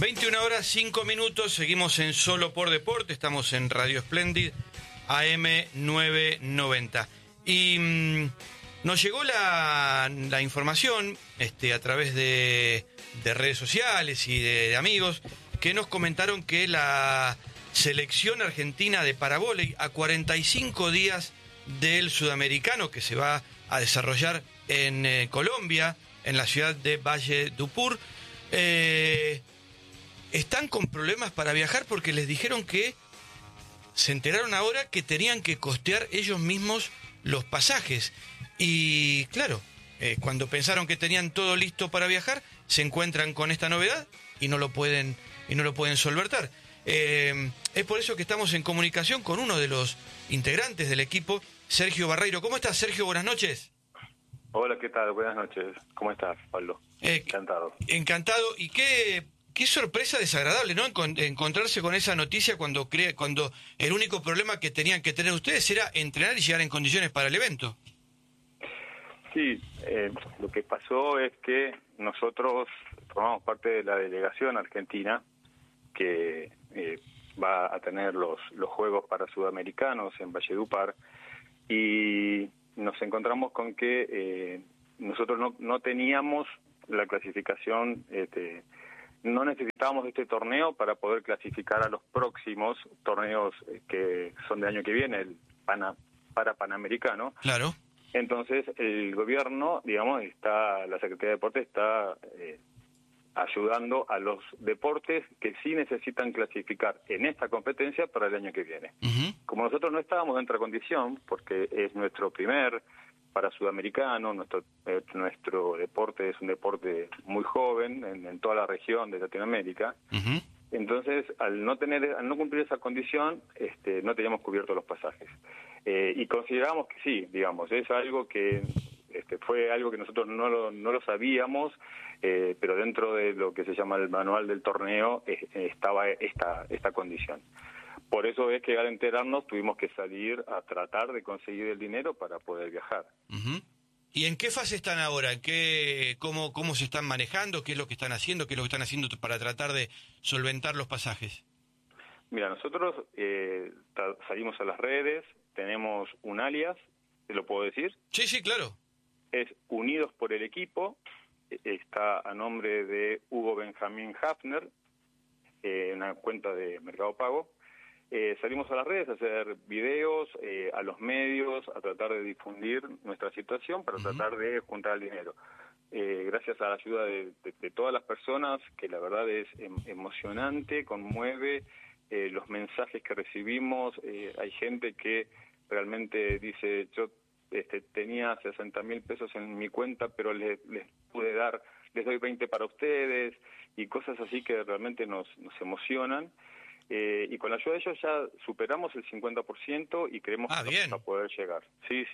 21 horas 5 minutos, seguimos en Solo por Deporte, estamos en Radio Splendid, AM 990. Y nos llegó la información a través de redes sociales y de amigos que nos comentaron que la selección argentina de paravóley, a 45 días del sudamericano que se va a desarrollar en Colombia, en la ciudad de Valledupar, están con problemas para viajar porque les dijeron que se enteraron ahora que tenían que costear ellos mismos los pasajes. Y claro, cuando pensaron que tenían todo listo para viajar, se encuentran con esta novedad y no lo pueden solventar. Es por eso que estamos en comunicación con uno de los integrantes del equipo, Sergio Barreiro. ¿Cómo estás, Sergio? Buenas noches. Hola, ¿qué tal? Buenas noches. ¿Cómo estás, Pablo? Encantado. Encantado. Y qué sorpresa desagradable, ¿no? Encontrarse con esa noticia cuando el único problema que tenían que tener ustedes era entrenar y llegar en condiciones para el evento. Sí, lo que pasó es que nosotros formamos parte de la delegación argentina que va a tener los Juegos para Sudamericanos en Valledupar, y nos encontramos con que nosotros no teníamos la clasificación, no necesitábamos este torneo para poder clasificar a los próximos torneos que son del año que viene, el Panamericano. Claro. Entonces el gobierno, digamos, la Secretaría de Deportes está ayudando a los deportes que sí necesitan clasificar en esta competencia para el año que viene. Uh-huh. Como nosotros no estábamos en otra condición, porque es nuestro primer para sudamericano, nuestro deporte es un deporte muy joven en toda la región de Latinoamérica. Uh-huh. Entonces, al no cumplir esa condición, no teníamos cubiertos los pasajes. Y consideramos que sí, digamos, es algo que fue algo que nosotros no lo sabíamos, pero dentro de lo que se llama el manual del torneo estaba esta condición. Por eso es que al enterarnos tuvimos que salir a tratar de conseguir el dinero para poder viajar. Uh-huh. ¿Y en qué fase están ahora? ¿Cómo se están manejando? ¿Qué es lo que están haciendo? ¿Qué es lo que están haciendo para tratar de solventar los pasajes? Mira, nosotros salimos a las redes, tenemos un alias, ¿te lo puedo decir? Sí, claro. Es Unidos por el Equipo, está a nombre de Hugo Benjamín Hafner, una cuenta de Mercado Pago. Salimos a las redes a hacer videos, a los medios, a tratar de difundir nuestra situación para tratar de juntar el dinero. Gracias a la ayuda de todas las personas, que la verdad es emocionante, conmueve los mensajes que recibimos. Hay gente que realmente dice, yo tenía 60.000 pesos en mi cuenta, pero les doy 20 para ustedes, y cosas así que realmente nos emocionan. Y con la ayuda de ellos ya superamos el 50% y creemos que vamos a poder llegar. Sí.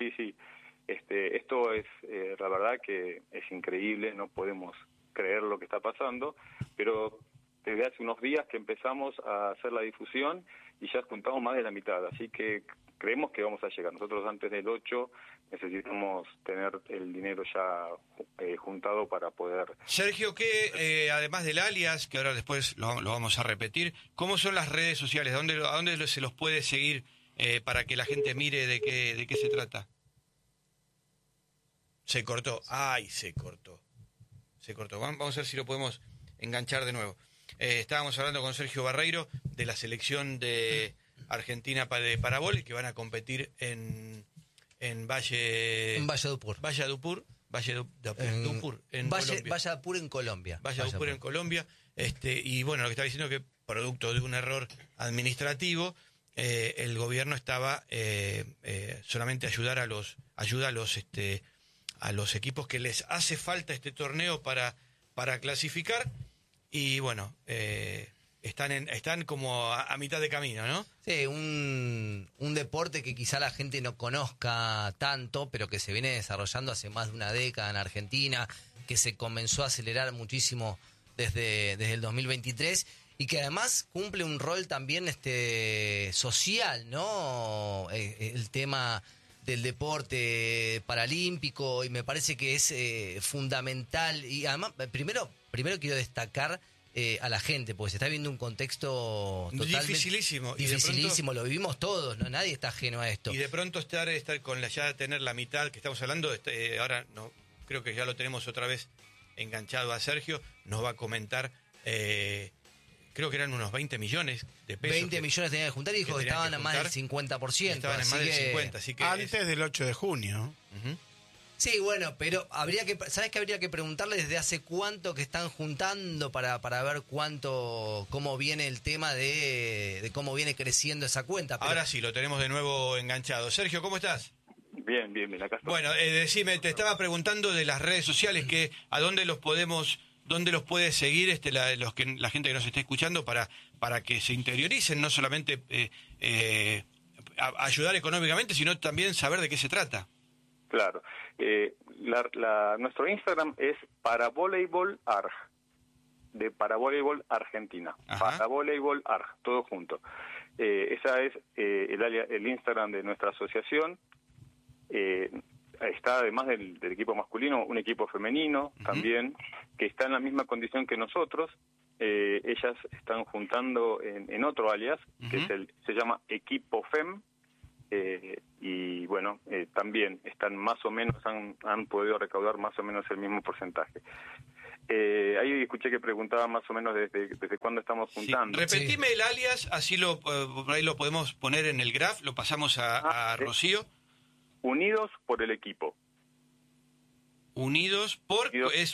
Esto es, la verdad que es increíble, no podemos creer lo que está pasando, pero desde hace unos días que empezamos a hacer la difusión y ya juntamos más de la mitad, así que creemos que vamos a llegar. Nosotros antes del 8 necesitamos tener el dinero ya juntado para poder... Sergio, que además del alias, que ahora después lo vamos a repetir, ¿cómo son las redes sociales? ¿A dónde se los puede seguir para que la gente mire de qué se trata? Se cortó. Se cortó. Vamos a ver si lo podemos enganchar de nuevo. Estábamos hablando con Sergio Barreiro de la selección de Argentina de paravóley que van a competir en Valledupar. Valledupar en Colombia. Valledupar en Colombia. Y bueno, lo que estaba diciendo que producto de un error administrativo, el gobierno estaba solamente ayuda a los equipos que les hace falta este torneo para clasificar, y bueno, están como a mitad de camino, ¿no? Sí, un deporte que quizá la gente no conozca tanto, pero que se viene desarrollando hace más de una década en Argentina, que se comenzó a acelerar muchísimo desde el 2023, y que además cumple un rol también social, ¿no? El tema del deporte paralímpico, y me parece que es fundamental. Y además, primero quiero destacar a la gente, porque se está viendo un contexto totalmente dificilísimo. dificilísimo, lo vivimos todos, ¿no? Nadie está ajeno a esto. Y de pronto estar con ya tener la mitad que estamos hablando, ahora no creo que ya lo tenemos otra vez enganchado a Sergio, nos va a comentar, creo que eran unos 20 millones de pesos. 20 millones tenían que juntar y dijo que estaban en más del 50%. Estaban en más del 50%, así que... Antes del 8 de junio. Uh-huh. Sí, bueno, pero ¿sabes qué habría que preguntarle desde hace cuánto que están juntando para ver cómo viene el tema de cómo viene creciendo esa cuenta? Pero... Ahora sí, lo tenemos de nuevo enganchado. Sergio, ¿cómo estás? Bien, acá estoy. Bueno, decime, te estaba preguntando de las redes sociales, que a dónde los puede seguir la gente que nos esté escuchando para que se interioricen, no solamente ayudar económicamente, sino también saber de qué se trata. Claro. Nuestro Instagram es paravoleibolarg, de Paravoleibol Argentina. Ajá. Paravoleibolarg, todo junto. Esa es el Instagram de nuestra asociación. Está, además del equipo masculino, un equipo femenino también, que está en la misma condición que nosotros. Ellas están juntando en otro alias, que se llama Equipo Fem. Y bueno, también están más o menos, han podido recaudar más o menos el mismo porcentaje. Ahí escuché que preguntaba más o menos desde cuándo estamos juntando. Sí. Repetime el alias, así por ahí lo podemos poner en el graph, lo pasamos a Rocío. Unidos por el equipo. Unidos por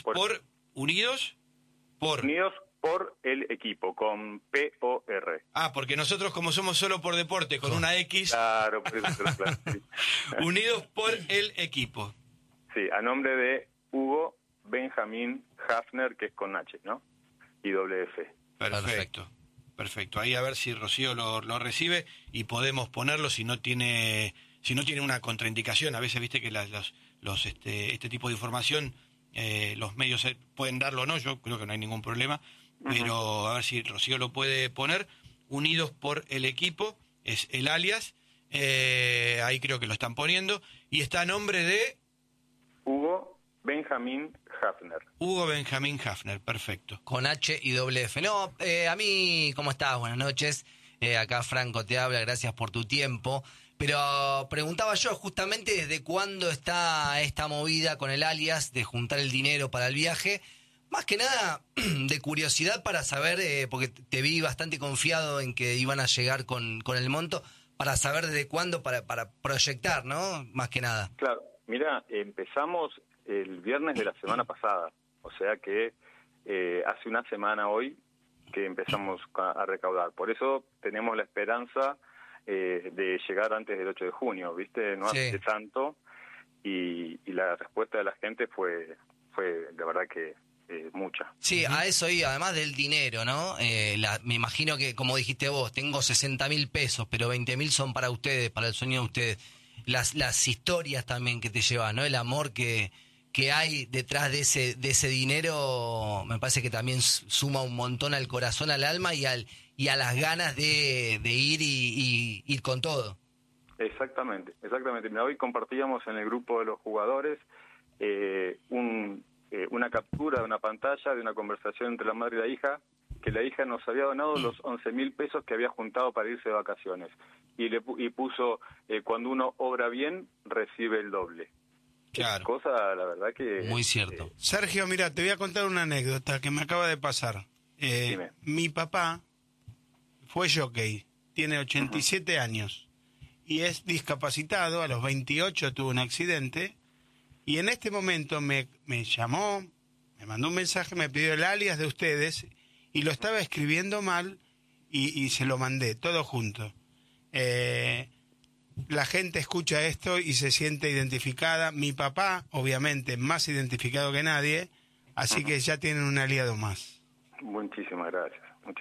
el equipo, con POR. Ah, porque nosotros como somos solo por deporte, con una X. Claro, por eso, claro. Sí. Unidos por el equipo. Sí, a nombre de Hugo Benjamín Hafner, que es con H, ¿no? Y doble F. Perfecto. Ahí a ver si Rocío lo recibe y podemos ponerlo si no tiene una contraindicación. A veces viste que este tipo de información los medios pueden darlo o no, yo creo que no hay ningún problema. Pero a ver si Rocío lo puede poner. Unidos por el equipo, es el alias. Ahí creo que lo están poniendo. Y está a nombre de... Hugo Benjamín Hafner. Hugo Benjamín Hafner, perfecto. Con H y doble F. No, a mí, ¿cómo estás? Buenas noches. Acá Franco te habla, gracias por tu tiempo. Pero preguntaba yo justamente desde cuándo está esta movida con el alias de juntar el dinero para el viaje. Más que nada de curiosidad para saber, porque te vi bastante confiado en que iban a llegar con el monto, para saber desde cuándo, para proyectar, ¿no? Más que nada. Claro, mira, empezamos el viernes de la semana pasada, o sea que hace una semana hoy que empezamos a recaudar. Por eso tenemos la esperanza de llegar antes del 8 de junio, ¿viste? No hace tanto, y la respuesta de la gente fue la verdad que mucha. Sí, a eso iba, además del dinero, ¿no? Me imagino que, como dijiste vos, tengo 60.000 pesos, pero 20.000 son para ustedes, para el sueño de ustedes. Las historias también que te llevan, ¿no? El amor que hay detrás de ese dinero, me parece que también suma un montón al corazón, al alma y a las ganas de ir y ir con todo. Exactamente. Mira, hoy compartíamos en el grupo de los jugadores una captura de una pantalla de una conversación entre la madre y la hija, que la hija nos había donado los 11.000 pesos que había juntado para irse de vacaciones. Y puso, cuando uno obra bien, recibe el doble. Claro. Cosa, la verdad que... Muy cierto. Sergio, mira, te voy a contar una anécdota que me acaba de pasar. Dime. Mi papá fue jockey, tiene 87 años y es discapacitado. A los 28 tuvo un accidente y en este momento me llamó, me mandó un mensaje, me pidió el alias de ustedes y lo estaba escribiendo mal y se lo mandé, todo junto. La gente escucha esto y se siente identificada. Mi papá, obviamente, más identificado que nadie, así que ya tienen un aliado más. Muchísimas gracias.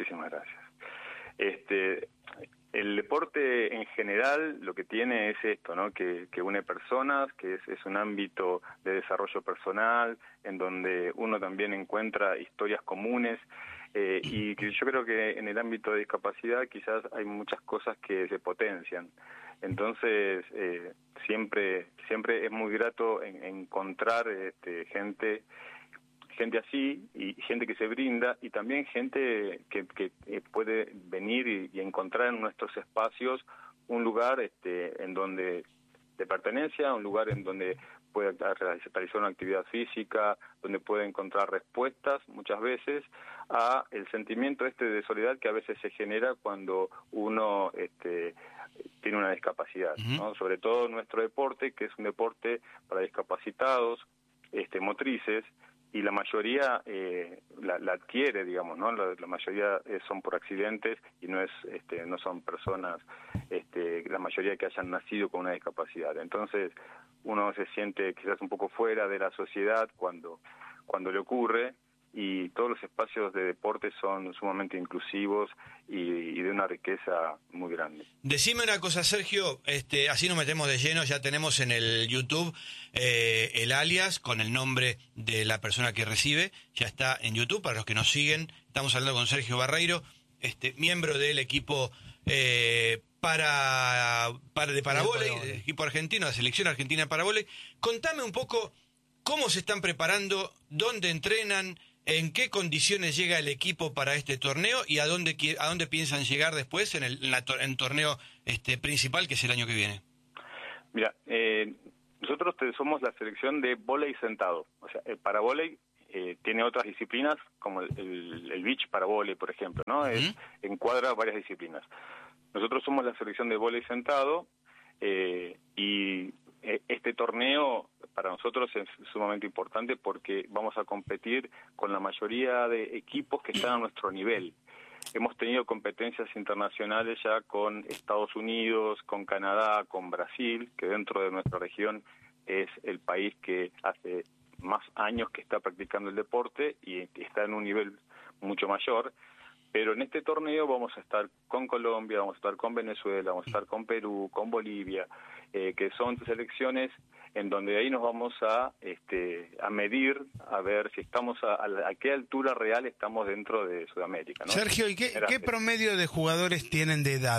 El deporte en general lo que tiene es esto, ¿no? Que une personas, que es un ámbito de desarrollo personal, en donde uno también encuentra historias comunes, y que yo creo que en el ámbito de discapacidad quizás hay muchas cosas que se potencian. Entonces, siempre es muy grato encontrar gente gente así y gente que se brinda, y también gente que puede venir y encontrar en nuestros espacios un lugar en donde de pertenencia, un lugar en donde puede realizar una actividad física, donde puede encontrar respuestas muchas veces a el sentimiento de soledad que a veces se genera cuando uno tiene una discapacidad, ¿no? Sobre todo nuestro deporte, que es un deporte para discapacitados motrices, y la mayoría la adquiere, digamos, ¿no? La mayoría son por accidentes y no son personas, la mayoría que hayan nacido con una discapacidad. Entonces, uno se siente quizás un poco fuera de la sociedad cuando le ocurre, y todos los espacios de deporte son sumamente inclusivos y de una riqueza muy grande. Decime una cosa, Sergio, así nos metemos de lleno. Ya tenemos en el YouTube el alias con el nombre de la persona que recibe, ya está en YouTube para los que nos siguen. Estamos hablando con Sergio Barreiro, miembro del equipo de paravóley, del equipo argentino, la selección argentina de paravóley. Contame un poco cómo se están preparando, dónde entrenan, en qué condiciones llega el equipo para este torneo y a dónde piensan llegar después en el torneo principal, que es el año que viene. Mira, nosotros somos la selección de vóley sentado. O sea, el paravóley tiene otras disciplinas, como el beach paravóley, por ejemplo, ¿no? Encuadra varias disciplinas. Nosotros somos la selección de vóley sentado, y este torneo para nosotros es sumamente importante porque vamos a competir con la mayoría de equipos que están a nuestro nivel. Hemos tenido competencias internacionales ya con Estados Unidos, con Canadá, con Brasil, que dentro de nuestra región es el país que hace más años que está practicando el deporte y está en un nivel mucho mayor. Pero en este torneo vamos a estar con Colombia, vamos a estar con Venezuela, vamos a estar con Perú, con Bolivia, que son selecciones en donde ahí nos vamos a medir, a ver si estamos a qué altura real estamos dentro de Sudamérica, ¿no? Sergio, ¿y qué promedio de jugadores tienen de edad?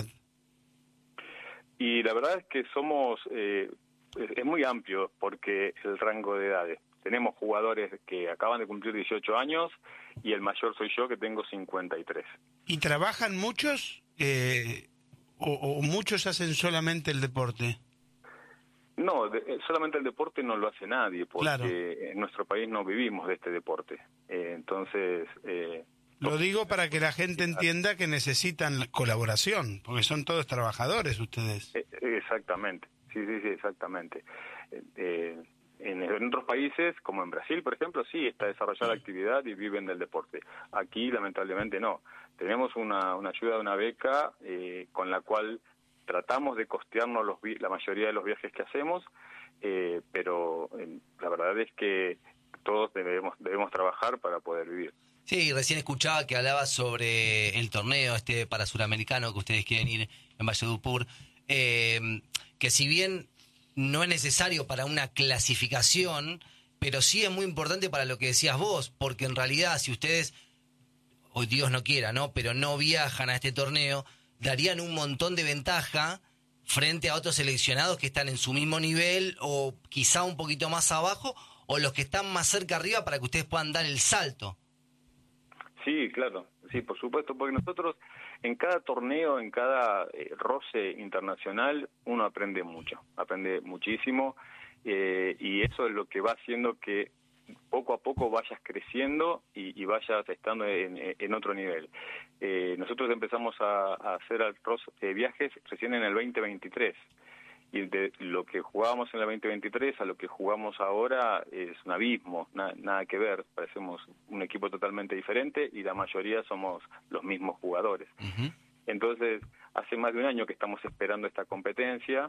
Y la verdad es que es muy amplio porque el rango de edades. Tenemos jugadores que acaban de cumplir 18 años y el mayor soy yo, que tengo 53. ¿Y trabajan muchos o muchos hacen solamente el deporte? No, solamente el deporte no lo hace nadie, porque claro, en nuestro país no vivimos de este deporte. Entonces... lo digo para que la gente entienda que necesitan colaboración, porque son todos trabajadores ustedes. Exactamente, sí, exactamente. En otros países, como en Brasil, por ejemplo, sí está desarrollada la actividad y viven del deporte. Aquí, lamentablemente, no. Tenemos una ayuda de una beca con la cual tratamos de costearnos la mayoría de los viajes que hacemos, pero la verdad es que todos debemos trabajar para poder vivir. Sí, recién escuchaba que hablaba sobre el torneo para suramericano que ustedes quieren ir en Valledupar, que si bien no es necesario para una clasificación, pero sí es muy importante para lo que decías vos, porque en realidad si ustedes, hoy Dios no quiera, ¿no?, pero no viajan a este torneo, darían un montón de ventaja frente a otros seleccionados que están en su mismo nivel o quizá un poquito más abajo, o los que están más cerca arriba para que ustedes puedan dar el salto. Sí, claro, sí, por supuesto, porque nosotros en cada torneo, en cada roce internacional, uno aprende mucho, aprende muchísimo, y eso es lo que va haciendo que poco a poco vayas creciendo y vayas estando en otro nivel. Nosotros empezamos a hacer viajes recién en el 2023, y de lo que jugábamos en el 2023 a lo que jugamos ahora es un abismo, nada que ver. Parecemos un equipo totalmente diferente y la mayoría somos los mismos jugadores. Uh-huh. Entonces, hace más de un año que estamos esperando esta competencia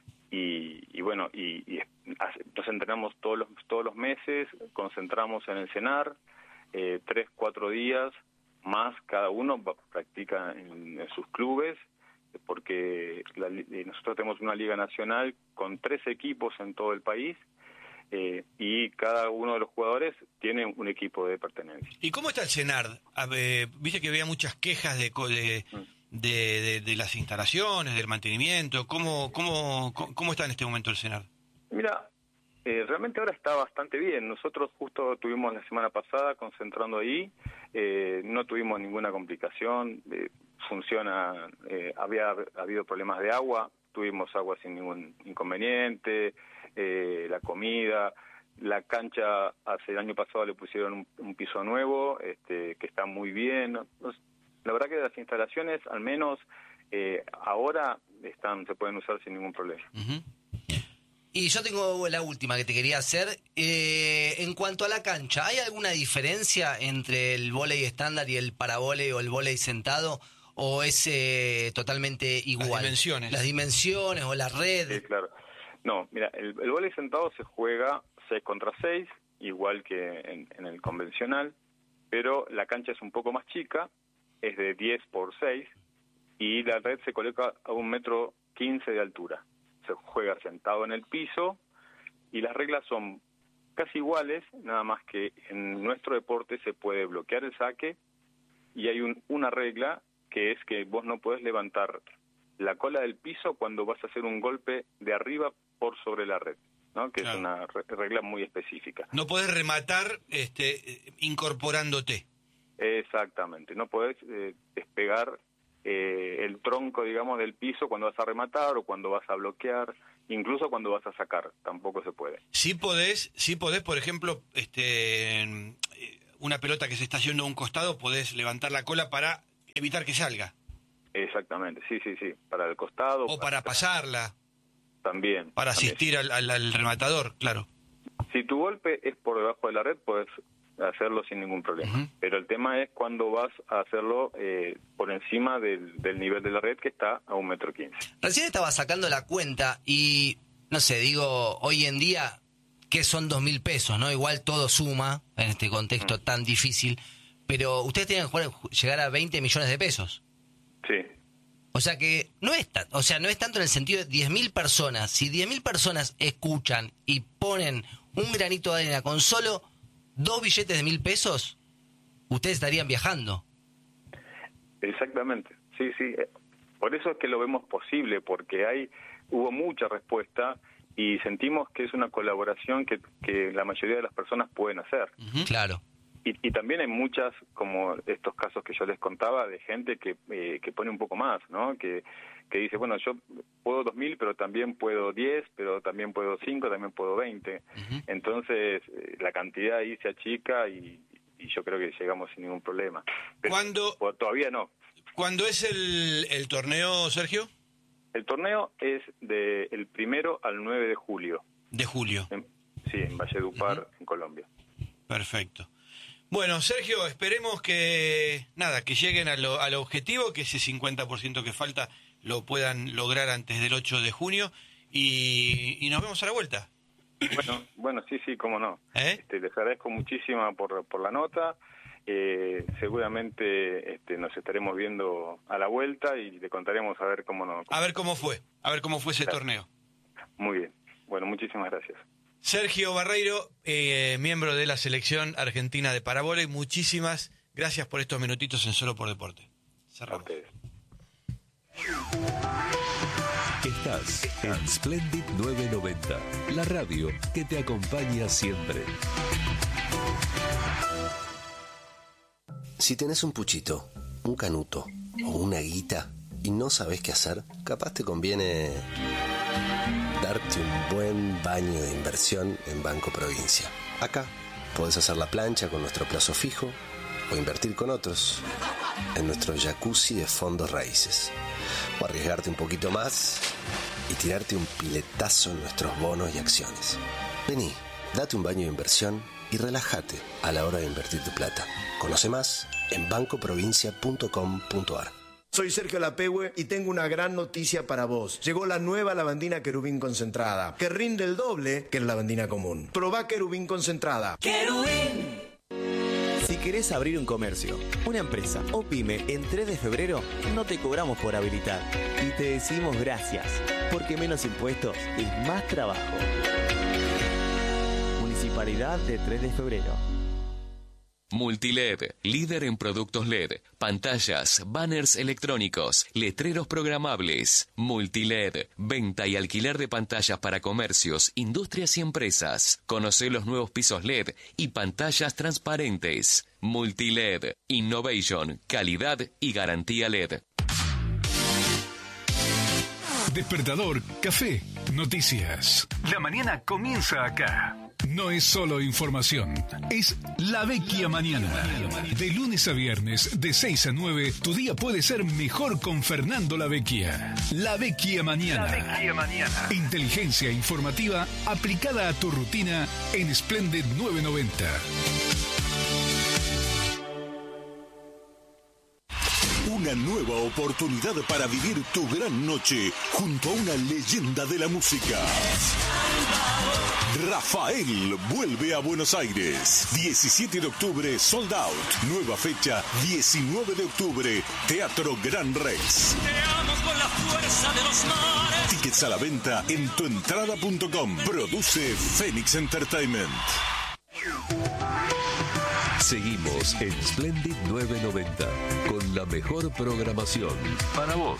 y bueno, y nos entrenamos todos los meses, concentramos en el CENAR, 3-4 días más cada uno practica en sus clubes, porque nosotros tenemos una liga nacional con 3 equipos en todo el país, y cada uno de los jugadores tiene un equipo de pertenencia. ¿Y cómo está el CENAR? Viste que había muchas quejas de las instalaciones, del mantenimiento. ¿Cómo está en este momento el CENAR? Mira, Realmente ahora está bastante bien. Nosotros justo estuvimos la semana pasada concentrando ahí, no tuvimos ninguna complicación, funciona, había habido problemas de agua, tuvimos agua sin ningún inconveniente, la comida, la cancha hace el año pasado le pusieron un piso nuevo, que está muy bien. La verdad que las instalaciones, al menos ahora, se pueden usar sin ningún problema. Uh-huh. Y yo tengo la última que te quería hacer. En cuanto a la cancha, ¿hay alguna diferencia entre el vóley estándar y el paravóley o el vóley sentado? ¿O es totalmente igual? Las dimensiones o la red. Sí, claro. No, mira, el vóley sentado se juega 6 contra 6, igual que en el convencional, pero la cancha es un poco más chica, es de 10 por 6, y la red se coloca a 1,15 metros de altura. Se juega sentado en el piso y las reglas son casi iguales, nada más que en nuestro deporte se puede bloquear el saque y hay una regla que es que vos no podés levantar la cola del piso cuando vas a hacer un golpe de arriba por sobre la red, ¿no? Que claro, es una regla muy específica. No podés rematar incorporándote. Exactamente, no podés despegar el tronco, digamos, del piso cuando vas a rematar o cuando vas a bloquear, incluso cuando vas a sacar, tampoco se puede. Sí podés, por ejemplo, una pelota que se está yendo a un costado, podés levantar la cola para evitar que salga. Exactamente, sí, para el costado. O para pasarla. También. Para asistir al rematador, claro. Si tu golpe es por debajo de la red, puedes hacerlo sin ningún problema. Uh-huh. Pero el tema es cuando vas a hacerlo por encima del nivel de la red, que está a 1,15 metros. Recién estaba sacando la cuenta y, no sé, digo, hoy en día, ¿qué son 2.000 pesos? ¿No? Igual todo suma en este contexto tan difícil, pero ustedes tienen que llegar a 20 millones de pesos. Sí. O sea que no es tanto en el sentido de 10.000 personas. Si 10.000 personas escuchan y ponen un granito de arena con solo 2 billetes de 1.000 pesos, ustedes estarían viajando. Exactamente, sí. Por eso es que lo vemos posible, porque hubo mucha respuesta y sentimos que es una colaboración que la mayoría de las personas pueden hacer. Uh-huh. Claro. Y también hay muchas, como estos casos que yo les contaba, de gente que pone un poco más, ¿no? Que dice, bueno, yo puedo 2.000, pero también puedo 10, pero también puedo 5, también puedo 20. Uh-huh. Entonces, la cantidad ahí se achica y yo creo que llegamos sin ningún problema. Pero todavía no. ¿Cuándo es el torneo, Sergio? El torneo es del 1 al 9 de julio. ¿De julio? Sí, en Valledupar, uh-huh, en Colombia. Perfecto. Bueno, Sergio, esperemos que lleguen al objetivo, que ese 50% que falta lo puedan lograr antes del 8 de junio y nos vemos a la vuelta. Bueno, sí, cómo no. Les agradezco muchísimo por la nota. Seguramente nos estaremos viendo a la vuelta y le contaremos a ver cómo fue ese torneo. Muy bien. Bueno, muchísimas gracias. Sergio Barreiro, miembro de la selección argentina de parabóley, muchísimas gracias por estos minutitos en Solo por Deporte. Cerramos. Estás en Splendid 990, la radio que te acompaña siempre. Si tenés un puchito, un canuto o una guita y no sabés qué hacer, capaz te conviene darte un buen baño de inversión en Banco Provincia. Acá podés hacer la plancha con nuestro plazo fijo o invertir con otros en nuestro jacuzzi de fondos raíces. O arriesgarte un poquito más y tirarte un piletazo en nuestros bonos y acciones. Vení, date un baño de inversión y relájate a la hora de invertir tu plata. Conoce más en bancoprovincia.com.ar. Soy Sergio Lapehue y tengo una gran noticia para vos. Llegó la nueva lavandina Querubín concentrada, que rinde el doble que la lavandina común. Probá Querubín concentrada. ¡Querubín! Si querés abrir un comercio, una empresa o pyme en 3 de febrero, no te cobramos por habilitar. Y te decimos gracias, porque menos impuestos es más trabajo. Municipalidad de 3 de febrero. Multiled, líder en productos LED, pantallas, banners electrónicos, letreros programables. Multiled, venta y alquiler de pantallas para comercios, industrias y empresas. Conocé los nuevos pisos LED y pantallas transparentes. Multiled, innovation, calidad y garantía LED. Despertador, café, noticias. La mañana comienza acá. No es solo información, es La Vecchia Mañana. De lunes a viernes, de 6 a 9, tu día puede ser mejor con Fernando La Vecchia. La Vecchia Mañana. La Vecchia Mañana. Inteligencia informativa aplicada a tu rutina en Splendid 990. Una nueva oportunidad para vivir tu gran noche junto a una leyenda de la música. Rafael vuelve a Buenos Aires. 17 de octubre, sold out. Nueva fecha, 19 de octubre, Teatro Gran Rex. Te amo con la fuerza de los mares. Tickets a la venta en tuentrada.com. Produce Phoenix Entertainment. Seguimos en Splendid 990 con la mejor programación para vos.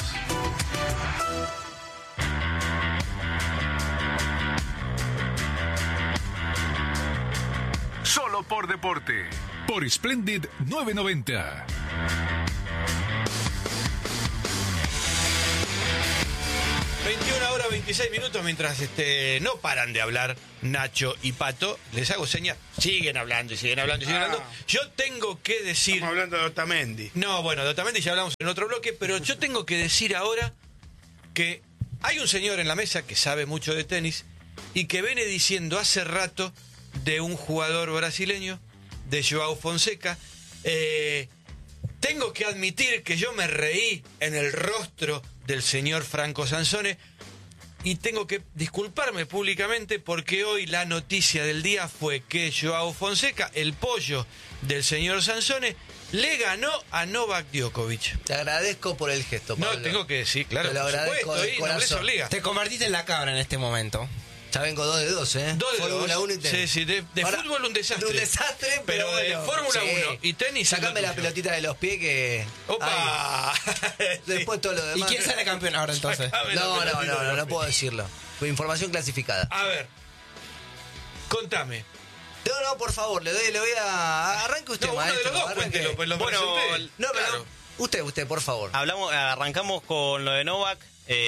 Solo por deporte, por Splendid 990. Horas 26 minutos mientras no paran de hablar Nacho y Pato. Les hago señas, siguen hablando y siguen hablando y siguen hablando. Yo tengo que decir... Estamos hablando de Otamendi. No, bueno, de Otamendi ya hablamos en otro bloque, pero yo tengo que decir ahora que hay un señor en la mesa que sabe mucho de tenis y que viene diciendo hace rato de un jugador brasileño, de Joao Fonseca. Tengo que admitir que yo me reí en el rostro del señor Franco Sansone y tengo que disculparme públicamente porque hoy la noticia del día fue que Joao Fonseca, el pollo del señor Sansone, le ganó a Novak Djokovic. Te agradezco por el gesto, Pablo. No, tengo que decir, claro, te lo por agradezco supuesto, nobleza obliga. Te convertiste en la cabra en este momento. Ya vengo 2 de 2, ¿eh? 2 de 2. Fórmula 1 y tenis. Sí, de Ahora, fútbol un desastre. Un desastre, pero de bueno, Fórmula sí. 1 y tenis. Sacame la pelotita de los pies que... ¡Opa! Después todo lo demás. ¿Y quién sale campeón ahora entonces? No puedo decirlo. Fue información clasificada. A ver, contame. No, por favor, le voy a... Arranque usted, maestro. Uno de los dos, cuéntelo, pues lo presenté. No, pero... Usted, por favor. Arrancamos con lo de Novak.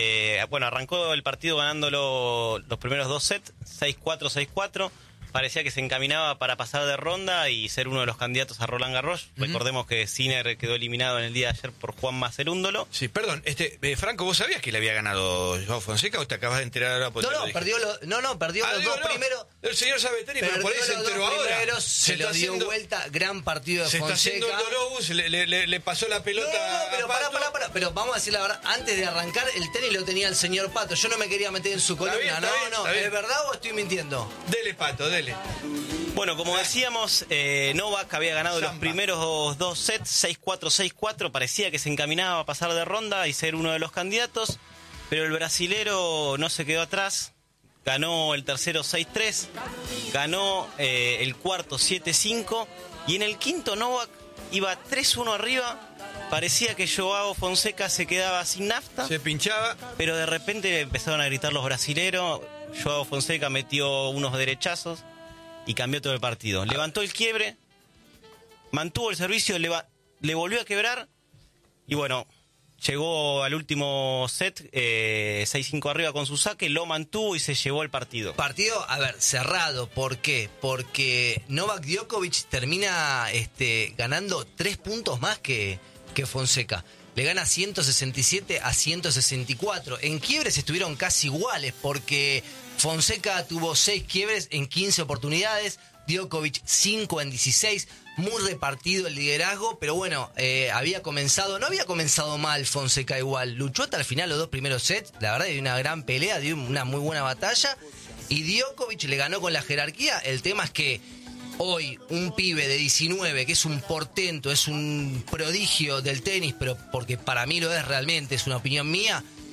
Arrancó el partido ganándolo los primeros 2 sets, 6-4, 6-4. Parecía que se encaminaba para pasar de ronda y ser uno de los candidatos a Roland Garros. Recordemos que Sinner quedó eliminado en el día de ayer por Juan Macerúndolo. Sí, perdón, Franco, ¿vos sabías que le había ganado Joao Fonseca o te acabas de enterar ahora? Perdió los dos primeros. El señor sabe tenis, pero por ahí se enteró ahora. Se lo dio vuelta, gran partido de Fonseca. Se está haciendo el Dolobus, le pasó la pelota. Pero pará. Pero vamos a decir la verdad, antes de arrancar, el tenis lo tenía el señor Pato. Yo no me quería meter en su columna. Está bien. ¿Es verdad o estoy mintiendo? Dele, Pato, dele. Bueno, como decíamos, Novak había ganado los primeros 2 sets, 6-4, 6-4. Parecía que se encaminaba a pasar de ronda y ser uno de los candidatos. Pero el brasilero no se quedó atrás. Ganó el tercero 6-3. Ganó el cuarto 7-5. Y en el quinto Novak iba 3-1 arriba. Parecía que Joao Fonseca se quedaba sin nafta. Se pinchaba. Pero de repente empezaron a gritar los brasileros. Joao Fonseca metió unos derechazos y cambió todo el partido. Levantó el quiebre, mantuvo el servicio, le volvió a quebrar y bueno, llegó al último set 6-5 arriba con su saque, lo mantuvo y se llevó el partido. Partido, cerrado. ¿Por qué? Porque Novak Djokovic termina ganando 3 puntos más que Fonseca. Le gana 167 a 164. En quiebres estuvieron casi iguales porque Fonseca tuvo 6 quiebres en 15 oportunidades, Djokovic 5 en 16, muy repartido el liderazgo, pero bueno, no había comenzado mal Fonseca igual, luchó hasta el final los 2 primeros sets, la verdad dio una gran pelea, dio una muy buena batalla, y Djokovic le ganó con la jerarquía. El tema es que hoy un pibe de 19, que es un portento, es un prodigio del tenis, pero porque para mí lo es realmente, es una opinión mía,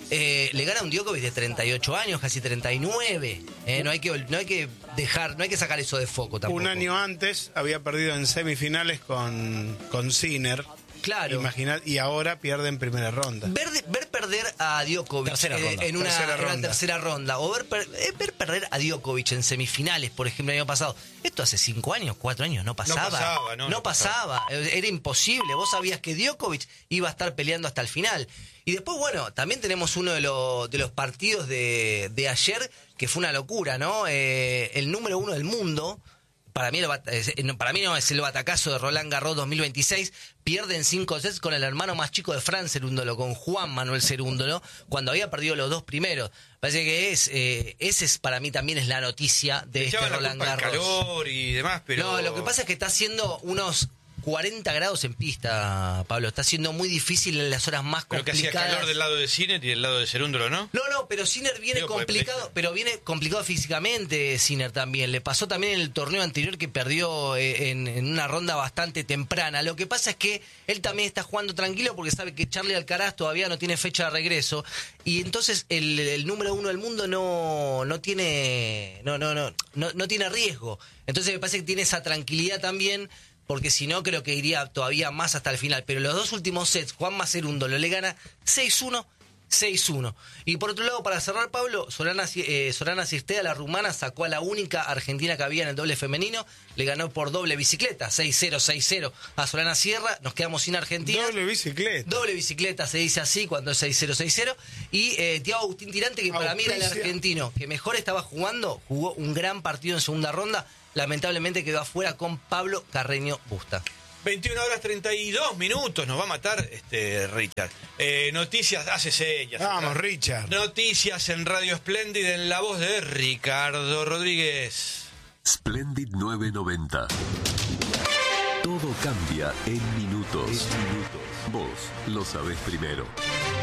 le gana un Djokovic de 38 años, casi 39. No hay que sacar eso de foco tampoco. Un año antes había perdido en semifinales con Sinner. Claro. Y ahora pierde en primera ronda. Ver perder a Djokovic en una tercera ronda, o ver perder a Djokovic en semifinales, por ejemplo, el año pasado. Esto hace 5 años, 4 años, no pasaba. No pasaba. Era imposible. Vos sabías que Djokovic iba a estar peleando hasta el final. Y después, bueno, también tenemos uno de los partidos de ayer, que fue una locura, ¿no? El número 1 del mundo. Para mí no es el batacazo de Roland Garros 2026. Pierde en 5 sets con el hermano más chico de Fran Cerúndolo, con Juan Manuel Cerúndolo, cuando había perdido los 2 primeros. Parece que ese es para mí también es la noticia de este Roland Garros. Calor y demás, pero... No, lo que pasa es que está haciendo unos 40 grados en pista, Pablo. Está siendo muy difícil en las horas más complicadas. Pero que hacía calor del lado de Sinner y del lado de Cerúndolo, ¿no? No, pero Sinner viene complicado, pero viene complicado físicamente Sinner también. Le pasó también en el torneo anterior que perdió en una ronda bastante temprana. Lo que pasa es que él también está jugando tranquilo porque sabe que Charlie Alcaraz todavía no tiene fecha de regreso. Y entonces el número 1 del mundo no tiene riesgo. Entonces me parece que tiene esa tranquilidad también, porque si no creo que iría todavía más hasta el final. Pero los 2 últimos sets, Juan Cerúndolo le gana 6-1, 6-1. Y por otro lado, para cerrar, Pablo, Sorana Cîrstea, la rumana, sacó a la única argentina que había en el doble femenino. Le ganó por doble bicicleta, 6-0, 6-0 a Sorana Sierra. Nos quedamos sin Argentina. Doble bicicleta. Doble bicicleta se dice así cuando es 6-0, 6-0. Y Thiago Agustín Tirante, que para mí era el argentino que mejor estaba jugando, jugó un gran partido en segunda ronda. Lamentablemente quedó afuera con Pablo Carreño Busta. 21:32, nos va a matar Richard. Noticias, hace señas. Vamos, Richard. Noticias en Radio Splendid en la voz de Ricardo Rodríguez. Splendid 990. Todo cambia en minutos. Vos lo sabés primero.